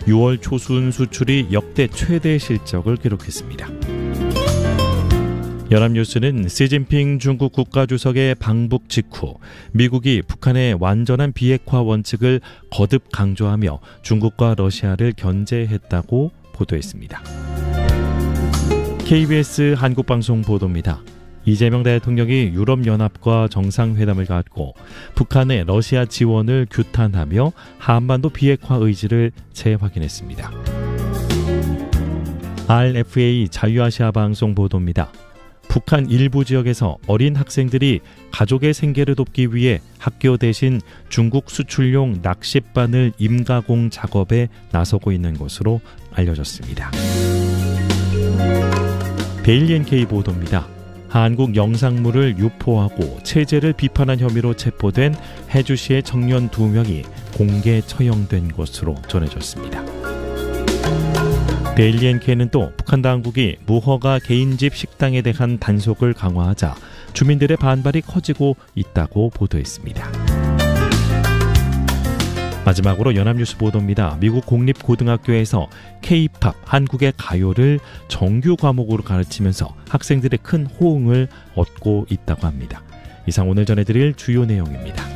6월 초순 수출이 역대 최대 실적을 기록했습니다. 연합뉴스는 시진핑 중국 국가주석의 방북 직후 미국이 북한의 완전한 비핵화 원칙을 거듭 강조하며 중국과 러시아를 견제했다고 보도했습니다. KBS 한국방송 보도입니다. 이재명 대통령이 유럽연합과 정상회담을 갖고 북한의 러시아 지원을 규탄하며 한반도 비핵화 의지를 재확인했습니다. RFA 자유아시아 방송 보도입니다. 북한 일부 지역에서 어린 학생들이 가족의 생계를 돕기 위해 학교 대신 중국 수출용 낚싯바늘 임가공 작업에 나서고 있는 것으로 알려졌습니다. 데일리 NK 보도입니다. 한국 영상물을 유포하고 체제를 비판한 혐의로 체포된 해주시의 청년 2명이 공개 처형된 것으로 전해졌습니다. 데일리 NK는 또 북한 당국이 무허가 개인집 식당에 대한 단속을 강화하자 주민들의 반발이 커지고 있다고 보도했습니다. 마지막으로 연합뉴스 보도입니다. 미국 공립고등학교에서 K-팝, 한국의 가요를 정규 과목으로 가르치면서 학생들의 큰 호응을 얻고 있다고 합니다. 이상 오늘 전해드릴 주요 내용입니다.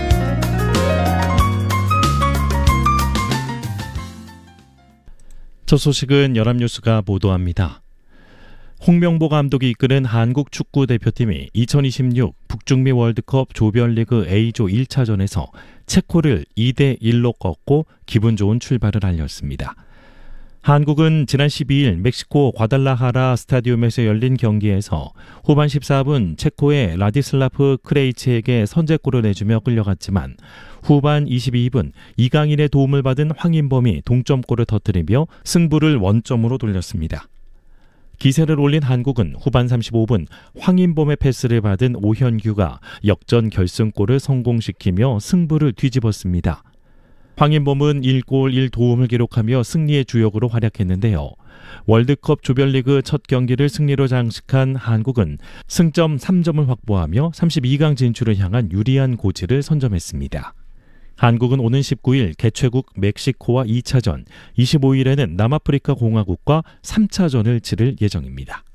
첫 소식은 연합뉴스가 보도합니다. 홍명보 감독이 이끄는 한국 축구대표팀이 2026 북중미 월드컵 조별리그 A조 1차전에서 체코를 2대1로 꺾고 기분 좋은 출발을 알렸습니다. 한국은 지난 12일 멕시코 과달라하라 스타디움에서 열린 경기에서 후반 14분 체코의 라디슬라프 크레이치에게 선제골을 내주며 끌려갔지만 후반 22분 이강인의 도움을 받은 황인범이 동점골을 터뜨리며 승부를 원점으로 돌렸습니다. 기세를 올린 한국은 후반 35분 황인범의 패스를 받은 오현규가 역전 결승골을 성공시키며 승부를 뒤집었습니다. 황인범은 1골 1도움을 기록하며 승리의 주역으로 활약했는데요. 월드컵 조별리그 첫 경기를 승리로 장식한 한국은 승점 3점을 확보하며 32강 진출을 향한 유리한 고지를 선점했습니다. 한국은 오는 19일 개최국 멕시코와 2차전, 25일에는 남아프리카 공화국과 3차전을 치를 예정입니다.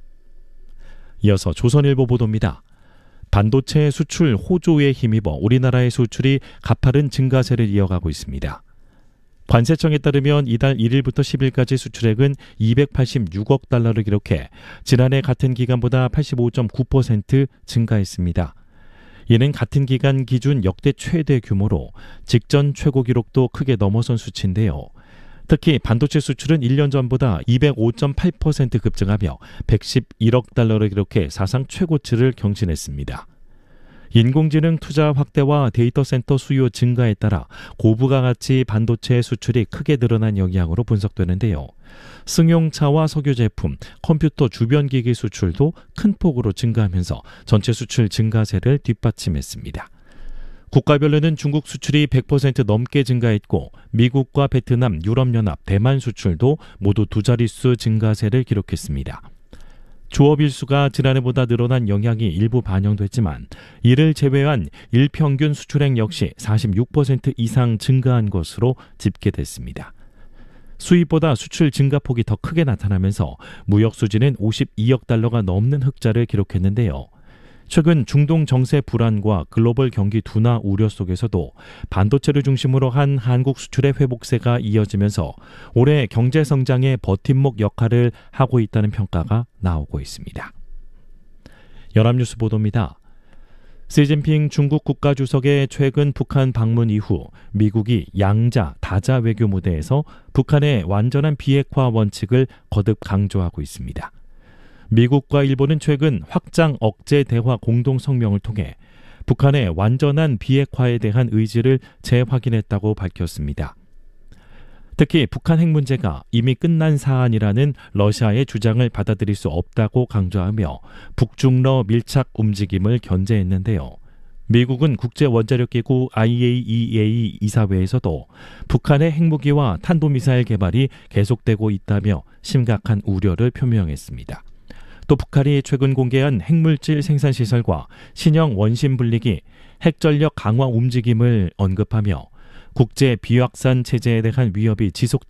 이어서 조선일보 보도입니다. 반도체 수출 호조에 힘입어 우리나라의 수출이 가파른 증가세를 이어가고 있습니다. 관세청에 따르면 이달 1일부터 10일까지 수출액은 286억 달러를 기록해 지난해 같은 기간보다 85.9% 증가했습니다. 이는 같은 기간 기준 역대 최대 규모로 직전 최고 기록도 크게 넘어선 수치인데요. 특히 반도체 수출은 1년 전보다 205.8% 급증하며 111억 달러를 기록해 사상 최고치를 경신했습니다. 인공지능 투자 확대와 데이터 센터 수요 증가에 따라 고부가 가치 반도체 수출이 크게 늘어난 영향으로 분석되는데요. 승용차와 석유 제품, 컴퓨터 주변 기기 수출도 큰 폭으로 증가하면서 전체 수출 증가세를 뒷받침했습니다. 국가별로는 중국 수출이 100% 넘게 증가했고 미국과 베트남, 유럽연합, 대만 수출도 모두 두 자릿수 증가세를 기록했습니다. 조업 일수가 지난해보다 늘어난 영향이 일부 반영됐지만 이를 제외한 일평균 수출액 역시 46% 이상 증가한 것으로 집계됐습니다. 수입보다 수출 증가폭이 더 크게 나타나면서 무역 수지는 52억 달러가 넘는 흑자를 기록했는데요. 최근 중동 정세 불안과 글로벌 경기 둔화 우려 속에서도 반도체를 중심으로 한 한국 수출의 회복세가 이어지면서 올해 경제 성장의 버팀목 역할을 하고 있다는 평가가 나오고 있습니다. 연합뉴스 보도입니다. 시진핑 중국 국가주석의 최근 북한 방문 이후 미국이 양자, 다자 외교 무대에서 북한의 완전한 비핵화 원칙을 거듭 강조하고 있습니다. 미국과 일본은 최근 확장 억제 대화 공동 성명을 통해 북한의 완전한 비핵화에 대한 의지를 재확인했다고 밝혔습니다. 특히 북한 핵 문제가 이미 끝난 사안이라는 러시아의 주장을 받아들일 수 없다고 강조하며 북중러 밀착 움직임을 견제했는데요. 미국은 국제원자력기구 IAEA 이사회에서도 북한의 핵무기와 탄도미사일 개발이 계속되고 있다며 심각한 우려를 표명했습니다. 또 북한이 최근 공개한 핵물질 생산시설과 신형 원심 분리기, 핵전력 강화 움직임을 언급하며 국제 비확산 체제에 대한 위협이 지속되고